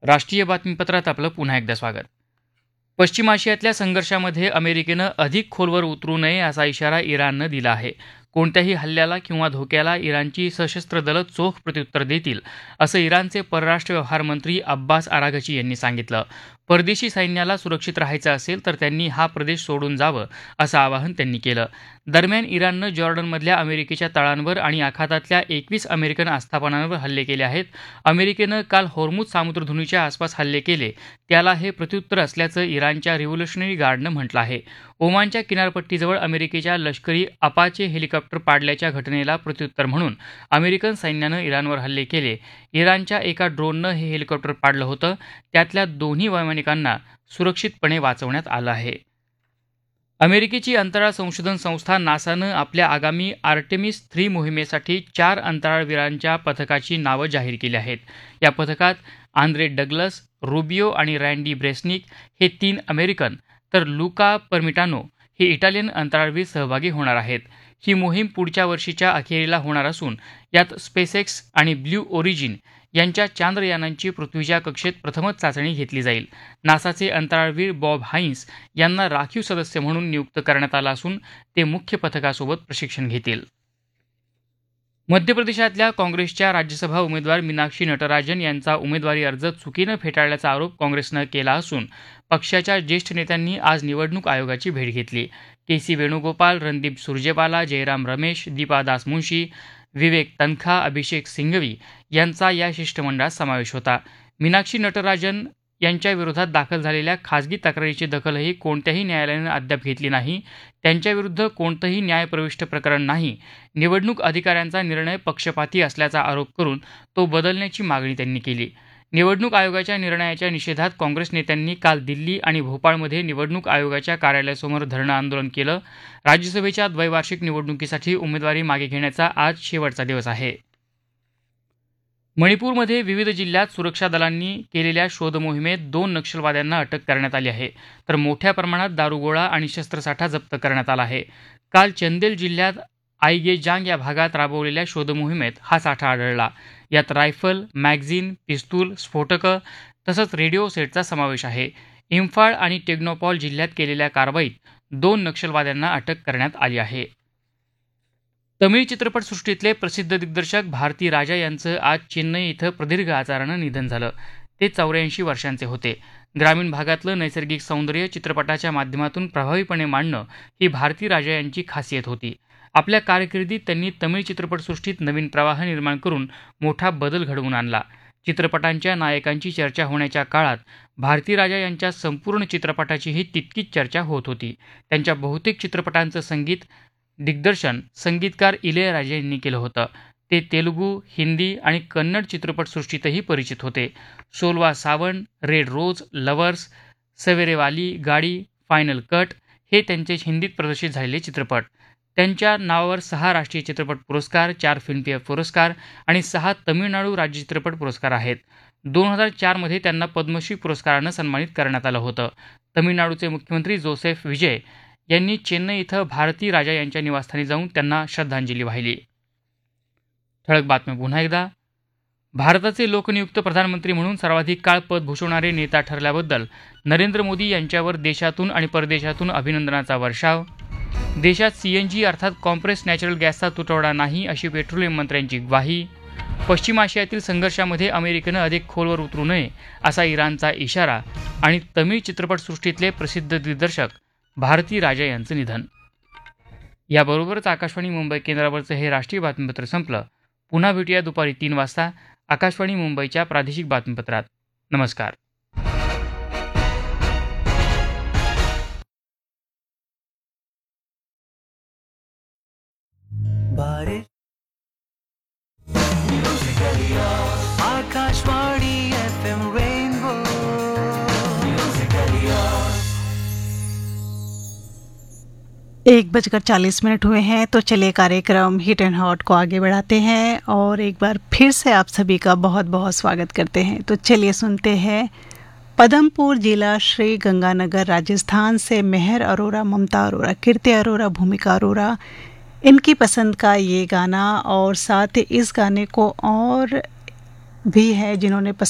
राष्ट्रीय बातमीपत्रात आपलं पुन्हा एकदा स्वागत. पश्चिम आशियातल्या संघर्षामध्ये अमेरिकेनं अधिक खोलवर उतरू नये असा इशारा इराणनं दिला आहे. कोणत्याही हल्ल्याला किंवा धोक्याला इराणची सशस्त्र दलं चोख प्रत्युत्तर देतील, असं इराणचे परराष्ट्र व्यवहार मंत्री अब्बास आराघची यांनी सांगितलं. परदेशी सैन्याला सुरक्षित राहायचं असेल तर त्यांनी हा प्रदेश सोडून जावं, असं आवाहन त्यांनी केलं. दरम्यान इराणनं जॉर्डनमधल्या अमेरिकेच्या तळांवर आणि आखातातल्या 21 अमेरिकन आस्थापनांवर हल्ले केले आहेत. अमेरिकेनं काल होर्मुझ सामुद्रधुनीच्या आसपास हल्ले केले, त्याला हे प्रत्युत्तर असल्याचं इराणच्या रिव्होल्युशनरी गार्डनं म्हटलं आहे. ओमानच्या किनारपट्टीजवळ अमेरिकेच्या लष्करी अपाचे हेलिकॉप्टर पाडल्याच्या घटनेला प्रत्युत्तर म्हणून अमेरिकन सैन्यानं इराणवर हल्ले केले. इराणच्या एका ड्रोननं हे हेलिकॉप्टर पाडलं होतं. त्यातल्या दोन्ही वैमानिकांना सुरक्षितपणे वाचवण्यात आलं आहे. अमेरिकेची अंतराळ संशोधन संस्था नासानं आपल्या आगामी आर्टेमिस 3 मोहिमेसाठी 4 अंतराळवीरांच्या पथकाची नावं जाहीर केली आहेत. या पथकात आंद्रे डग्लस, रुबियो आणि रँडी ब्रेसनिक हे 3 अमेरिकन तर लुका परमिटानो हे इटालियन अंतराळवीर सहभागी होणार आहेत. ही मोहीम पुढच्या वर्षीच्या अखेरीला होणार असून यात स्पेसएक्स आणि ब्ल्यू ओरिजिन यांच्या चांद्रयानांची पृथ्वीच्या कक्षेत प्रथमच चाचणी घेतली जाईल. नासाचे अंतराळवीर बॉब हाईन्स यांना राखीव सदस्य म्हणून नियुक्त करण्यात आलं असून ते मुख्य पथकासोबत प्रशिक्षण घेतील. मध्य प्रदेशातल्या काँग्रेसच्या राज्यसभा उमेदवार मीनाक्षी नटराजन यांचा उमेदवारी अर्ज चुकीनं फेटाळल्याचा आरोप काँग्रेसनं केला असून पक्षाच्या ज्येष्ठ नेत्यांनी आज निवडणूक आयोगाची भेट घेतली. के.सी. वेणुगोपाल, रणदीप सुरजेवाला, जयराम रमेश, दीपा दासमुन्शी, विवेक तन्खा, अभिषेक सिंघवी यांचा या शिष्टमंडळात समावेश होता. मीनाक्षी नटराजन यांच्या विरोधात दाखल झालेल्या खासगी तक्रारीची दखलही कोणत्याही न्यायालयानं अद्याप घेतली नाही. त्यांच्याविरुद्ध कोणतंही न्यायप्रविष्ट प्रकरण नाही. निवडणूक अधिकाऱ्यांचा निर्णय पक्षपाती असल्याचा आरोप करून तो बदलण्याची मागणी त्यांनी केली. निवडणूक आयोगाच्या निर्णयाच्या निषेधात काँग्रेस नेत्यांनी काल दिल्ली आणि भोपाळमध्ये निवडणूक आयोगाच्या कार्यालयासमोर धरणं आंदोलन केलं. राज्यसभेच्या द्वैवार्षिक निवडणुकीसाठी उमेदवारी मागे घेण्याचा आज शेवटचा दिवस आहे. मणिपूरमध्ये विविध जिल्ह्यात सुरक्षा दलांनी केलेल्या शोधमोहिमेत 2 नक्षलवाद्यांना अटक करण्यात आली आहे, तर मोठ्या प्रमाणात दारुगोळा आणि शस्त्रसाठा जप्त करण्यात आला आहे. काल चंदेल जिल्ह्यात आईगेजांग या भागात राबवलेल्या शोधमोहिमेत हा साठा आढळला. यात रायफल, मॅगझिन, पिस्तूल, स्फोटकं तसंच रेडिओ सेटचा समावेश आहे. इम्फाळ आणि टेक्नोपॉल जिल्ह्यात केलेल्या कारवाईत 2 नक्षलवाद्यांना अटक करण्यात आली आहे. तमिळ चित्रपटसृष्टीतले प्रसिद्ध दिग्दर्शक भारती राजा यांचं आज चेन्नई इथं प्रदीर्घ आजारानं निधन झालं. ते 84 वर्षांचे होते. ग्रामीण भागातलं नैसर्गिक सौंदर्य चित्रपटाच्या माध्यमातून प्रभावीपणे मांडणं ही भारती राजा यांची खासियत होती. आपल्या कारकिर्दीत त्यांनी तमिळ चित्रपटसृष्टीत नवीन प्रवाह निर्माण करून मोठा बदल घडवून आणला. चित्रपटांच्या नायकांची चर्चा होण्याच्या काळात भारती राजा यांच्या संपूर्ण चित्रपटाचीही तितकीच चर्चा होत होती. त्यांच्या बहुतेक चित्रपटांचं संगीत दिग्दर्शन संगीतकार इलयराजा यांनी केलं होतं. ते तेलुगू, हिंदी आणि कन्नड चित्रपटसृष्टीतही परिचित होते. सोलवा सावन, रेड रोज, लवर्स, सवेरेवाली गाडी, फायनल कट हे त्यांचे हिंदीत प्रदर्शित झालेले चित्रपट. त्यांच्या नावावर 6 राष्ट्रीय चित्रपट पुरस्कार, 4 फिल्मफेअर पुरस्कार आणि 6 तमिळनाडू राज्य चित्रपट पुरस्कार आहेत. 2004 मध्ये त्यांना पद्मश्री पुरस्कारानं सन्मानित करण्यात आलं होतं. तमिळनाडूचे मुख्यमंत्री जोसेफ विजय यांनी चेन्नई इथं भारती राजा यांच्या निवासस्थानी जाऊन त्यांना श्रद्धांजली वाहिली. ठळक बातम्या पुन्हा एकदा. भारताचे लोकनियुक्त प्रधानमंत्री म्हणून सर्वाधिक काळ पद भूषवणारे नेता ठरल्याबद्दल नरेंद्र मोदी यांच्यावर देशातून आणि परदेशातून अभिनंदनाचा वर्षाव. देशात सीएनजी अर्थात कॉम्प्रेस नॅचरल गॅसचा तुटवडा नाही, अशी पेट्रोलियम मंत्र्यांची ग्वाही. पश्चिम आशियातील संघर्षामध्ये अमेरिकेनं अधिक खोलवर उतरू नये असा इराणचा इशारा. आणि तमिळ चित्रपटसृष्टीतले प्रसिद्ध दिग्दर्शक भारती राजा यांचं निधन. याबरोबरच आकाशवाणी मुंबई केंद्रावरचं हे राष्ट्रीय बातमीपत्र संपलं. पुन्हा भेटूया दुपारी 3 वाजता आकाशवाणी मुंबईच्या प्रादेशिक बातमीपत्रात. नमस्कार. आकाशवाणी FM रेनबो 1:40 हुए हैं, तो चलिए कार्यक्रम हिट एंड हॉट को आगे बढ़ाते हैं और एक बार फिर से आप सभी का बहुत बहुत स्वागत करते हैं. तो चलिए सुनते हैं पदमपुर जिला श्री गंगानगर राजस्थान से मेहर अरोरा, ममता अरोरा, कीर्ति अरोरा, भूमिका अरोरा, इनकी पसंद का ये गाना. और साथ ही इस गाने को और भी है जिन्होंने